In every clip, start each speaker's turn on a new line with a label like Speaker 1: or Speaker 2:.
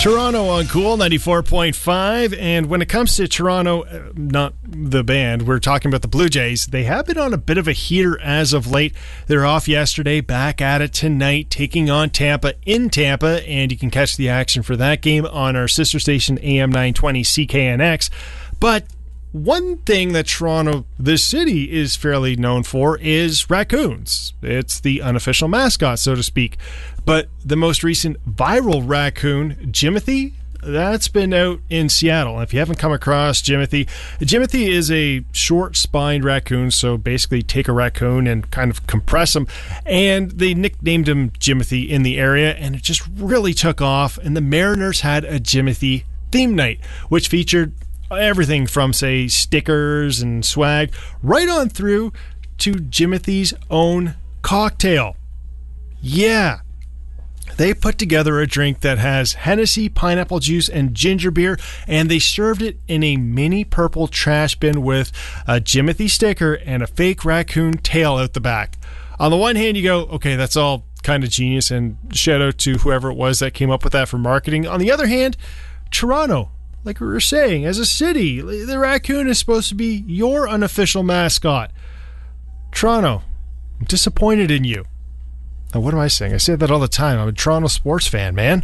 Speaker 1: Toronto on Cool 94.5, and when it comes to Toronto, not the band, we're talking about the Blue Jays. They have been on a bit of a heater as of late. They're off yesterday, back at it tonight, taking on Tampa in Tampa, and you can catch the action for that game on our sister station AM 920 CKNX. But one thing that Toronto, this city, is fairly known for is raccoons. It's the unofficial mascot, so to speak. But the most recent viral raccoon, Jimothy, that's been out in Seattle. If you haven't come across Jimothy is a short-spined raccoon, so basically take a raccoon and kind of compress him. And they nicknamed him Jimothy in the area, and it just really took off. And the Mariners had a Jimothy theme night, which featured everything from, say, stickers and swag, right on through to Jimothy's own cocktail. Yeah. They put together a drink that has Hennessy, pineapple juice, and ginger beer, and they served it in a mini purple trash bin with a Jimothy sticker and a fake raccoon tail out the back. On the one hand, you go, okay, that's all kind of genius, and shout out to whoever it was that came up with that for marketing. On the other hand, Toronto, like we were saying, as a city, the raccoon is supposed to be your unofficial mascot. Toronto, I'm disappointed in you. Now, what am I saying? I say that all the time. I'm a Toronto sports fan, man.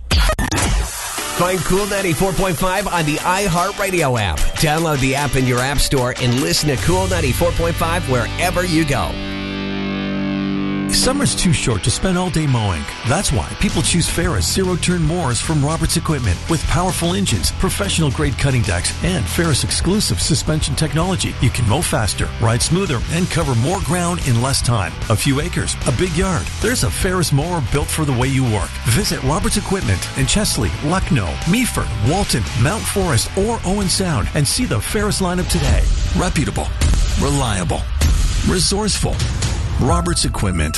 Speaker 2: Find Cool 94.5 on the iHeartRadio app. Download the app in your app store and listen to Cool 94.5 wherever you go.
Speaker 3: Summer's too short to spend all day mowing. That's why people choose Ferris zero-turn mowers from Roberts Equipment. With powerful engines, professional-grade cutting decks, and Ferris exclusive suspension technology, you can mow faster, ride smoother, and cover more ground in less time. A few acres, a big yard. There's a Ferris mower built for the way you work. Visit Roberts Equipment in Chesley, Lucknow, Meaford, Walton, Mount Forest, or Owen Sound, and see the Ferris lineup today. Reputable, reliable, resourceful. Roberts Equipment.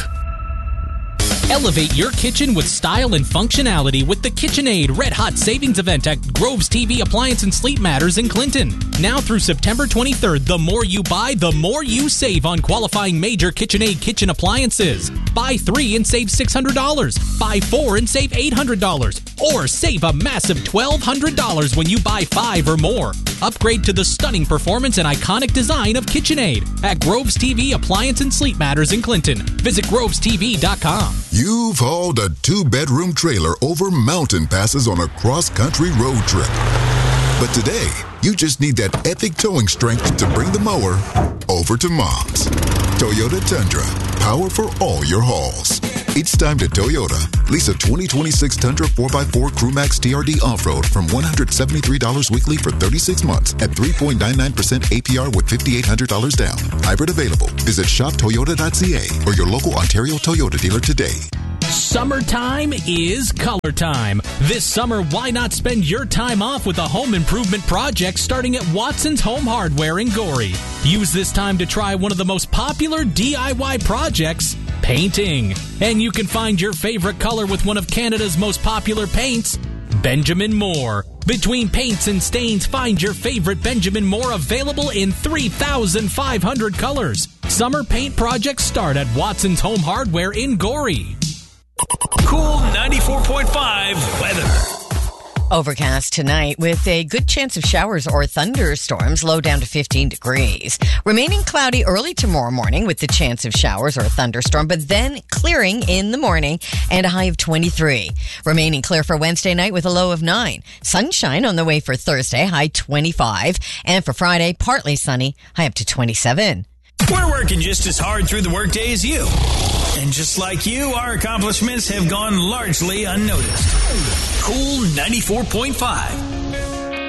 Speaker 4: Elevate your kitchen with style and functionality with the KitchenAid Red Hot Savings Event at Groves TV Appliance and Sleep Matters in Clinton. Now through September 23rd, the more you buy, the more you save on qualifying major KitchenAid kitchen appliances. Buy 3 and save $600. Buy 4 and save $800. Or save a massive $1,200 when you buy 5 or more. Upgrade to the stunning performance and iconic design of KitchenAid at Groves TV Appliance and Sleep Matters in Clinton. Visit grovestv.com.
Speaker 5: You've hauled a 2-bedroom trailer over mountain passes on a cross-country road trip. But today, you just need that epic towing strength to bring the mower over to Mom's. Toyota Tundra, power for all your hauls. It's time to Toyota. Lease a 2026 Tundra 4x4 CrewMax TRD Off-Road from $173 weekly for 36 months at 3.99% APR with $5,800 down. Hybrid available. Visit shoptoyota.ca or your local Ontario Toyota dealer today.
Speaker 4: Summertime is color time. This summer, why not spend your time off with a home improvement project starting at Watson's Home Hardware in Gorey? Use this time to try one of the most popular DIY projects, painting. And you can find your favorite color with one of Canada's most popular paints, Benjamin Moore. Between paints and stains, find your favorite Benjamin Moore available in 3,500 colors. Summer paint projects start at Watson's Home Hardware in Gorey.
Speaker 6: Cool 94.5 weather.
Speaker 7: Overcast tonight with a good chance of showers or thunderstorms, low down to 15 degrees. Remaining cloudy early tomorrow morning with the chance of showers or a thunderstorm, but then clearing in the morning and a high of 23. Remaining clear for Wednesday night with a low of 9. Sunshine on the way for Thursday, high 25. And for Friday, partly sunny, high up to 27.
Speaker 6: We're working just as hard through the workday as you. And just like you, our accomplishments have gone largely unnoticed. Cool 94.5.